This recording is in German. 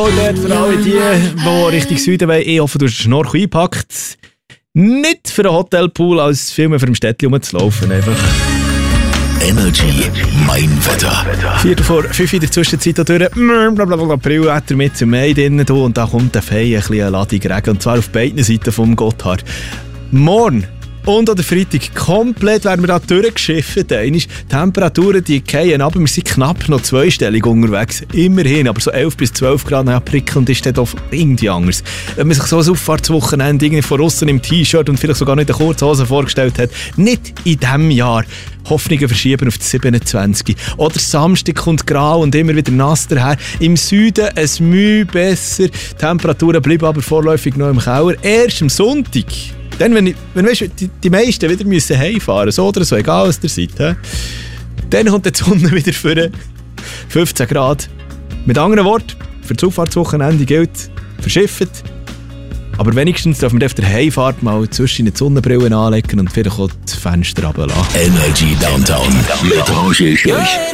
dort für alle die Richtung Süden wollen, ich hoffe, du hast den Schnorchel eingepackt. Nicht für einen Hotelpool, als vielmehr für ein Städtchen rumzulaufen. Einfach. Energy, mein Wetter. 4:05 in der Zwischenzeit durch. Aprilwetter mit zum Mai drinnen und da kommt ein Fei, ein bisschen Ladung Regen. Und zwar auf beiden Seiten vom Gotthard. Morgen und an der Freitag komplett werden wir da durchgeschifft. Die Temperaturen, die fallen ab. Wir sind knapp noch zweistellig unterwegs. Immerhin, aber so 11 bis 12 Grad prickelnd ist das doch irgendwie anders. Wenn man sich so ein Auffahrtswochenende irgendwie von außen im T-Shirt und vielleicht sogar nicht eine kurze Hose vorgestellt hat, nicht in diesem Jahr. Hoffnungen verschieben auf die 27. Oder Samstag kommt grau und immer wieder nass daher. Im Süden ein Mühe besser. Die Temperaturen bleiben aber vorläufig noch im Keller. Erst am Sonntag. Dann, wenn weißt, die meisten wieder müssen heimfahren, so oder so, egal was ihr seid, dann kommt die Sonne wieder für 15 Grad. Mit anderen Worten, für das Auffahrtswochenende gilt, verschifft. Aber wenigstens dürfen wir auf der Heimfahrt mal zwischen die Sonnenbrillen anlegen und vielleicht auch die Fenster runterlassen. Energy Downtown mit Roger Schürch.